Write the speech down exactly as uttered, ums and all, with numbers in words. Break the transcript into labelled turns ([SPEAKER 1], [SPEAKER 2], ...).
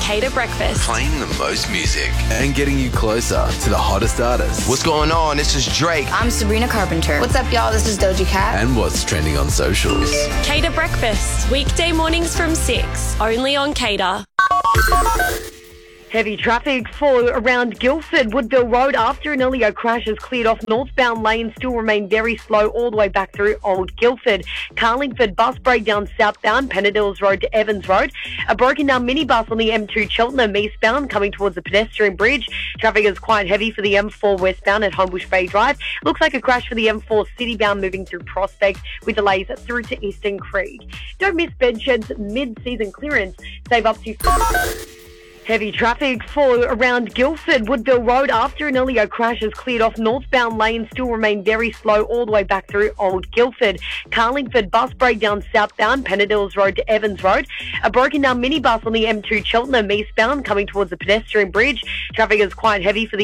[SPEAKER 1] Cater Breakfast.
[SPEAKER 2] Playing the most music and getting you closer to the hottest artists. What's going on? This is Drake.
[SPEAKER 3] I'm Sabrina Carpenter. What's up, y'all? This is Doja Cat.
[SPEAKER 2] And what's trending on socials.
[SPEAKER 1] Cater Breakfast, weekday mornings from six, only on Cater.
[SPEAKER 4] Heavy traffic for around Guildford, Woodville Road after an earlier crash has cleared off. Northbound lanes still remain very slow all the way back through Old Guildford. Carlingford bus breakdown southbound, Pennadills Road to Evans Road. A broken down minibus on the M two Cheltenham eastbound coming towards the pedestrian bridge. Traffic is quite heavy for the M four westbound at Homebush Bay Drive. Looks like a crash for the M four citybound moving through Prospect with delays through to Eastern Creek. Don't miss Bedshed's mid-season clearance. Save up to... Heavy traffic for around Guildford, Woodville Road after an earlier crash has cleared off. Northbound lanes still remain very slow all the way back through Old Guildford. Carlingford bus breakdown southbound, Pennadills Road to Evans Road. A broken down minibus on the M two Cheltenham eastbound coming towards the pedestrian bridge. Traffic is quite heavy for the